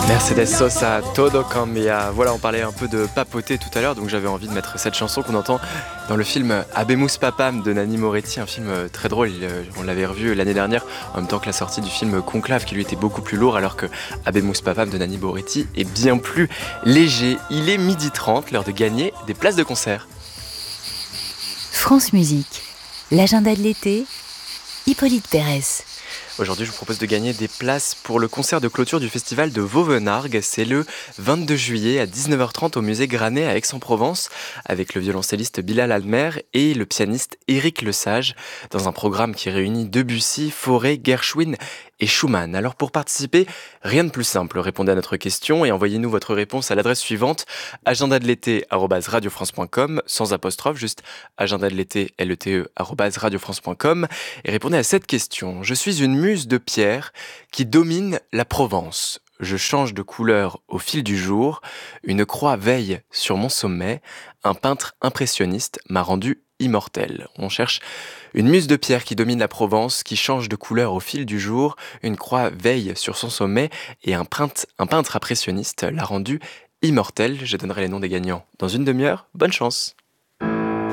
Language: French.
Mercedes Sosa, Todo Cambia. Voilà, on parlait un peu de papoter tout à l'heure, donc j'avais envie de mettre cette chanson qu'on entend dans le film Habemus Papam de Nanni Moretti, un film très drôle. On l'avait revu l'année dernière, en même temps que la sortie du film Conclave, qui lui était beaucoup plus lourd, alors que Habemus Papam de Nanni Moretti est bien plus léger. Il est 12h30, l'heure de gagner des places de concert. France Musique, l'agenda de l'été, Hippolyte Pérez. Aujourd'hui, je vous propose de gagner des places pour le concert de clôture du festival de Vauvenargues. C'est le 22 juillet à 19h30 au musée Granet à Aix-en-Provence avec le violoncelliste Bilal Almer et le pianiste Éric Lesage dans un programme qui réunit Debussy, Fauré, Gershwin et Schumann. Alors pour participer, rien de plus simple. Répondez à notre question et envoyez-nous votre réponse à l'adresse suivante agendadelété@radiofrance.com sans apostrophe, juste agendadelété @radiofrance.com et répondez à cette question. Je suis une muse de pierre qui domine la Provence. Je change de couleur au fil du jour. Une croix veille sur mon sommet. Un peintre impressionniste m'a rendu immortel. On cherche une muse de pierre qui domine la Provence, qui change de couleur au fil du jour. Une croix veille sur son sommet et un peintre impressionniste l'a rendu immortel. Je donnerai les noms des gagnants dans une demi-heure. Bonne chance!